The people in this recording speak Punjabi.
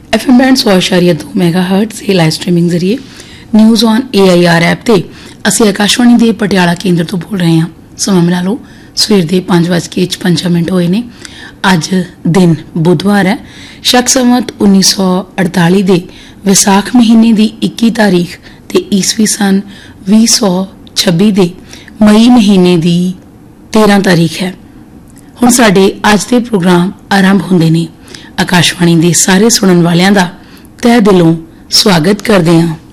FM बैंड 100.2 ਮੈਗਾਹਰਟਜ਼ ਇਹ ਲਾਈਵ ਸਟ੍ਰੀਮਿੰਗ ਜ਼ਰੀਏ ਨਿਊਜ਼ ਔਨ AIR ਐਪ ਤੇ ਅਸੀਂ ਆਕਾਸ਼ਵਾਣੀ ਦੇ ਪਟਿਆਲਾ ਕੇਂਦਰ ਤੋਂ ਬੋਲ ਰਹੇ ਹਾਂ। ਸਮਾਂ ਮਿਲਾ ਲਓ ਸਵੇਰ ਦੇ 5:05 ਹੋਏ ਨੇ। ਅੱਜ ਦਿਨ ਬੁੱਧਵਾਰ ਹੈ। ਸ਼ਕ ਸੰਵਤ 1948 ਦੇ ਵਿਸਾਖ ਮਹੀਨੇ ਦੀ 21 ਤਾਰੀਖ ਤੇ ਈਸਵੀ ਸਨ 2026 ਦੇ ਮਈ ਮਹੀਨੇ ਦੀ 13 ਤਾਰੀਖ ਹੈ। ਹੁਣ ਸਾਡੇ ਅੱਜ ਦੇ ਪ੍ਰੋਗਰਾਮ ਆਰੰਭ ਹੁੰਦੇ ਨੇ। ਆਕਾਸ਼ਵਾਣੀ ਦੇ ਸਾਰੇ ਸੁਣਨ ਵਾਲਿਆਂ ਦਾ ਤਹਿ ਦਿਲੋਂ ਸਵਾਗਤ ਕਰਦੇ ਹਾਂ।